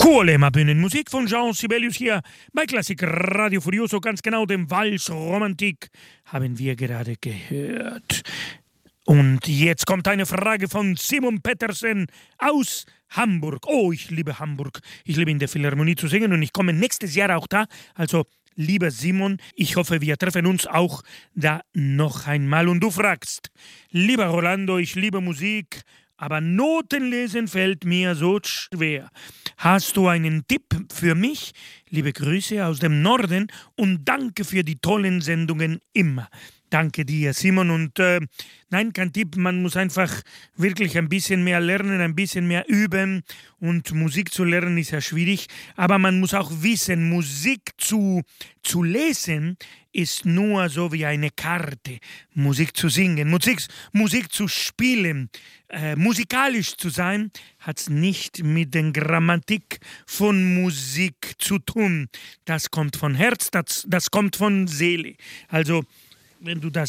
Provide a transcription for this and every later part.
Kurlema Bühnenmusik von Jean Sibelius hier bei Klassik Radio Furioso, ganz genau dem Vals Romantik haben wir gerade gehört. Und jetzt kommt eine Frage von Simon Pettersen aus Hamburg. Oh, ich liebe Hamburg. Ich liebe in der Philharmonie zu singen und ich komme nächstes Jahr auch da. Also, lieber Simon, ich hoffe, wir treffen uns auch da noch einmal. Und du fragst, lieber Rolando, ich liebe Musik, aber Notenlesen fällt mir so schwer. Hast du einen Tipp für mich? Liebe Grüße aus dem Norden und danke für die tollen Sendungen immer. Danke dir, Simon. Und nein, kein Tipp, man muss einfach wirklich ein bisschen mehr lernen, ein bisschen mehr üben. Und Musik zu lernen ist ja schwierig, aber man muss auch wissen, Musik zu lesen ist nur so wie eine Karte. Musik zu singen, Musik zu spielen, musikalisch zu sein, hat es nicht mit der Grammatik von Musik zu tun. Das kommt von Herz, das kommt von Seele. Also, wenn du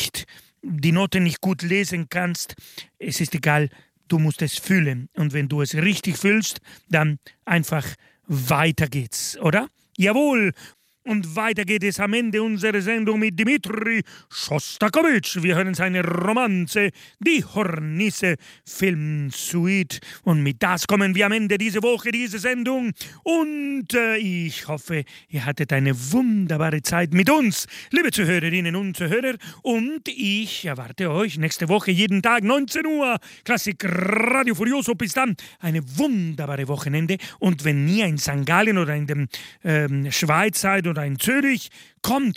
die Note nicht gut lesen kannst, es ist egal, du musst es fühlen. Und wenn du es richtig fühlst, dann einfach weiter geht's, oder? Jawohl! Und weiter geht es am Ende unserer Sendung mit Dmitri Schostakowitsch. Wir hören seine Romanze, die Hornisse Filmsuite. Und mit das kommen wir am Ende dieser Woche, diese Sendung. Und ich hoffe, ihr hattet eine wunderbare Zeit mit uns, liebe Zuhörerinnen und Zuhörer. Und ich erwarte euch nächste Woche jeden Tag 19 Uhr. Klassik Radio Furioso. Bis dann, eine wunderbare Wochenende. Und wenn ihr in St. Gallen oder in der Schweiz seid oder in Zürich, kommt,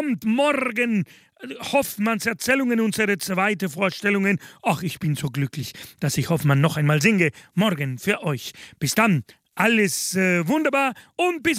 morgen Hoffmanns Erzählungen, unsere zweite Vorstellungen. Ach, ich bin so glücklich, dass ich Hoffmann noch einmal singe, morgen für euch. Bis dann, alles wunderbar und bis